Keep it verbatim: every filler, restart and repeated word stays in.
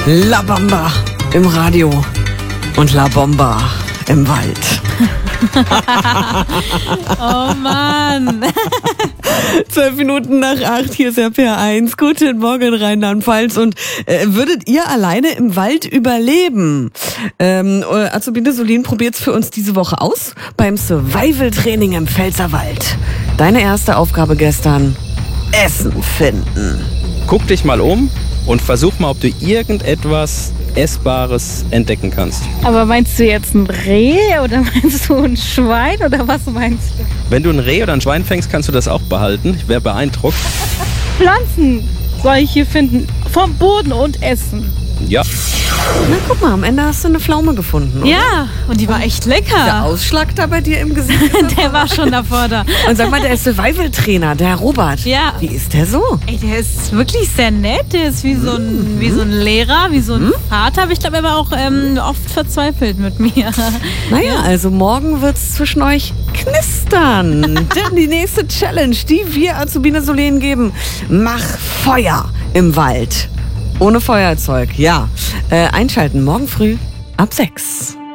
La Bamba im Radio und La Bomba im Wald. Oh Mann. Zwölf Minuten nach acht, hier ist R P R eins. Guten Morgen, Rheinland-Pfalz. Und äh, würdet ihr alleine im Wald überleben? Ähm, Azubine Solin probiert's für uns diese Woche aus beim Survival-Training im Pfälzerwald. Deine erste Aufgabe gestern: Essen finden. Guck dich mal um und versuch mal, ob du irgendetwas Essbares entdecken kannst. Aber meinst du jetzt ein Reh oder meinst du ein Schwein oder was meinst du? Wenn du ein Reh oder ein Schwein fängst, kannst du das auch behalten. Ich wäre beeindruckt. Pflanzen soll ich hier finden, vom Boden und essen. Ja. Na guck mal, am Ende hast du eine Pflaume gefunden, oder? Ja, und die war echt Der lecker. Ausschlag da bei dir im Gesicht. Der war schon davor da. Und sag mal, der Survival-Trainer, der Herr Robert. Ja. Wie ist der so? Ey, der ist wirklich sehr nett. Der ist wie so ein, wie so ein Lehrer, wie so ein Vater. Aber ich glaube, er war auch ähm, oft verzweifelt mit mir. Naja, also morgen wird's zwischen euch knistern. Denn die nächste Challenge, die wir Azubine Solin geben: Mach Feuer im Wald. Ohne Feuerzeug, ja. Äh, einschalten morgen früh ab sechs.